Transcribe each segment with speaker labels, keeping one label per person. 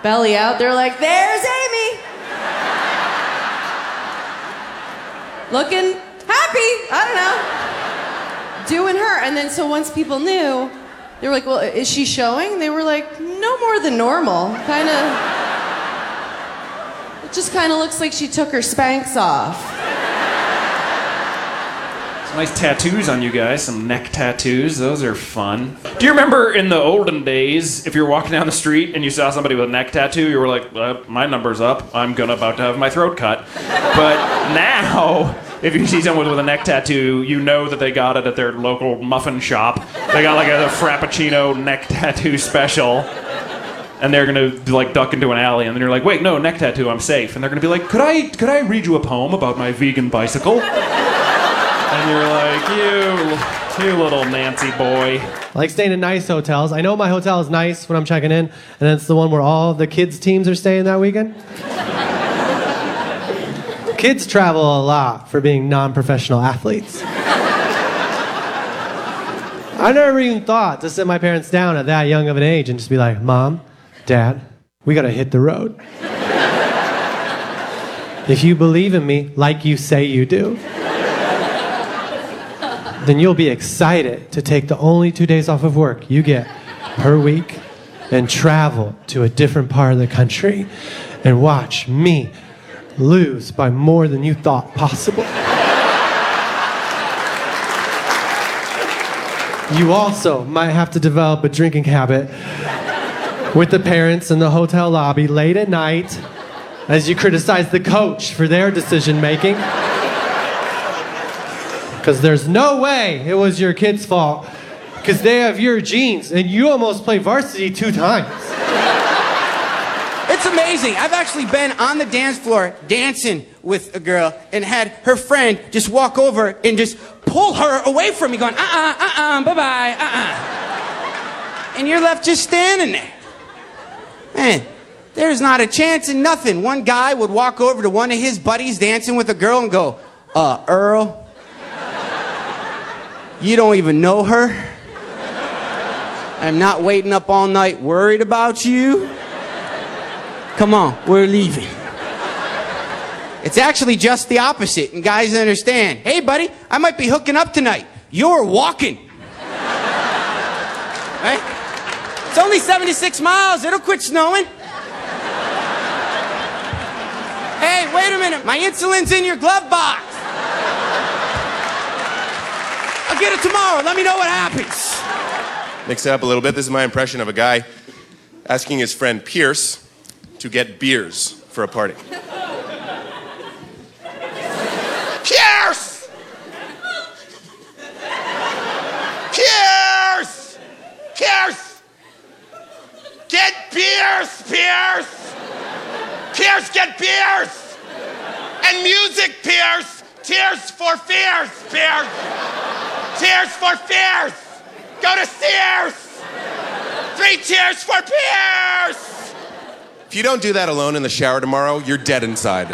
Speaker 1: belly out. They're like, there's Amy. Looking happy, I don't know. Doing her. And then so once people knew, they were like, well, is she showing? They were like, no more than normal. It just kind of looks like she took her Spanx off.
Speaker 2: Some nice tattoos on you guys, some neck tattoos. Those are fun. Do you remember in the olden days, if you were walking down the street and you saw somebody with a neck tattoo, you were like, my number's up. I'm about to have my throat cut. But now, if you see someone with a neck tattoo, you know that they got it at their local muffin shop. They got like a Frappuccino neck tattoo special. And they're gonna like duck into an alley, and then you're like, wait, no, neck tattoo, I'm safe. And they're gonna be like, could I read you a poem about my vegan bicycle? And you're like, you little Nancy boy.
Speaker 3: I like staying in nice hotels. I know my hotel is nice when I'm checking in, and it's the one where all the kids' teams are staying that weekend. Kids travel a lot for being non-professional athletes. I never even thought to sit my parents down at that young of an age and just be like, Mom, Dad, we gotta hit the road. If you believe in me like you say you do, then you'll be excited to take the only 2 days off of work you get per week and travel to a different part of the country and watch me lose by more than you thought possible. You also might have to develop a drinking habit with the parents in the hotel lobby late at night as you criticize the coach for their decision making. Because there's no way it was your kid's fault, because they have your genes and you almost played varsity 2 times.
Speaker 4: It's amazing. I've actually been on the dance floor dancing with a girl and had her friend just walk over and just pull her away from me going, bye-bye, And you're left just standing there. Man, there's not a chance in nothing. One guy would walk over to one of his buddies dancing with a girl and go, Earl, you don't even know her? I'm not waiting up all night worried about you. Come on, we're leaving. It's actually just the opposite, and guys understand. Hey, buddy, I might be hooking up tonight. You're walking. Right? It's only 76 miles. It'll quit snowing. Hey, wait a minute. My insulin's in your glove box. I'll get it tomorrow. Let me know what happens.
Speaker 5: Mix it up a little bit. This is my impression of a guy asking his friend Pierce to get beers for a party. Pierce! Pierce! Pierce! Get beers, Pierce! Pierce, get beers! And music, Pierce! Tears for Fears, Pierce! Tears for Fears! Go to Sears! 3 cheers for Pierce! If you don't do that alone in the shower tomorrow, you're dead inside.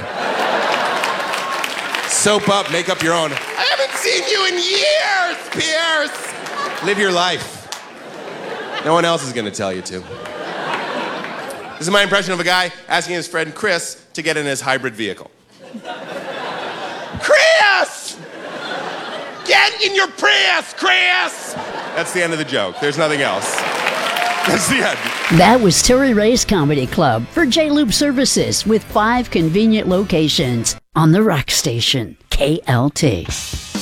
Speaker 5: Soap up, make up your own. I haven't seen you in years, Pierce! Live your life. No one else is gonna tell you to. This is my impression of a guy asking his friend Chris to get in his hybrid vehicle. Chris! Get in your Prius, Chris! That's the end of the joke. There's nothing else. That's the end.
Speaker 6: That was Terry Ray's Comedy Club for J-Loop Services with 5 convenient locations on the rock station, KLT.